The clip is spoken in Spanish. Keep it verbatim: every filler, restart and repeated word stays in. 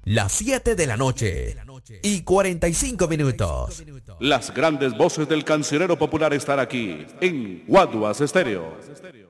las siete de la noche y cuarenta y cinco minutos. Las grandes voces del cancionero popular están aquí en Guaduas Estéreo.